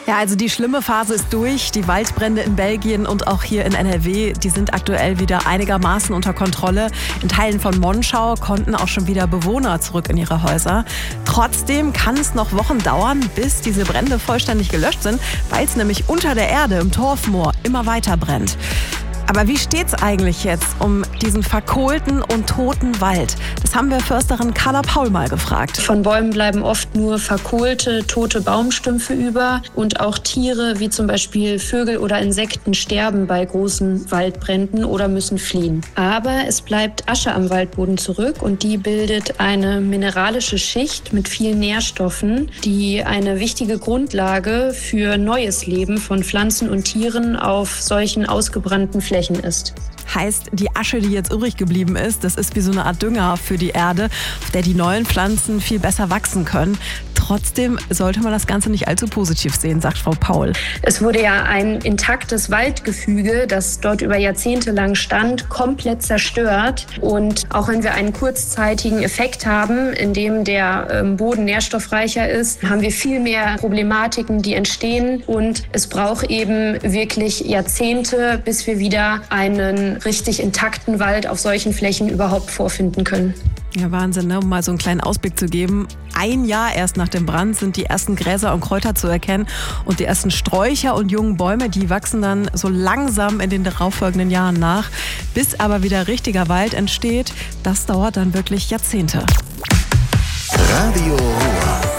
Ja, also die schlimme Phase ist durch. Die Waldbrände in Belgien und auch hier in NRW, die sind aktuell wieder einigermaßen unter Kontrolle. In Teilen von Monschau konnten auch schon wieder Bewohner zurück in ihre Häuser. Trotzdem kann es noch Wochen dauern, bis diese Brände vollständig gelöscht sind, weil es nämlich unter der Erde im Torfmoor immer weiter brennt. Aber wie steht's eigentlich jetzt um diesen verkohlten und toten Wald? Das haben wir Försterin Carla Paul mal gefragt. Von Bäumen bleiben oft nur verkohlte, tote Baumstümpfe über und auch Tiere wie zum Beispiel Vögel oder Insekten sterben bei großen Waldbränden oder müssen fliehen. Aber es bleibt Asche am Waldboden zurück und die bildet eine mineralische Schicht mit vielen Nährstoffen, die eine wichtige Grundlage für neues Leben von Pflanzen und Tieren auf solchen ausgebrannten Flächen ist. Heißt, die Asche, die jetzt übrig geblieben ist, das ist wie so eine Art Dünger für die Erde, auf der die neuen Pflanzen viel besser wachsen können. Trotzdem sollte man das Ganze nicht allzu positiv sehen, sagt Frau Paul. Es wurde ja ein intaktes Waldgefüge, das dort über Jahrzehnte lang stand, komplett zerstört. Und auch wenn wir einen kurzzeitigen Effekt haben, in dem der Boden nährstoffreicher ist, haben wir viel mehr Problematiken, die entstehen. Und es braucht eben wirklich Jahrzehnte, bis wir wieder einen richtig intakten Wald auf solchen Flächen überhaupt vorfinden können. Ja, Wahnsinn, ne? Um mal so einen kleinen Ausblick zu geben. Ein Jahr erst nach dem Brand sind die ersten Gräser und Kräuter zu erkennen und die ersten Sträucher und jungen Bäume, die wachsen dann so langsam in den darauffolgenden Jahren nach. Bis aber wieder richtiger Wald entsteht, das dauert dann wirklich Jahrzehnte. Radio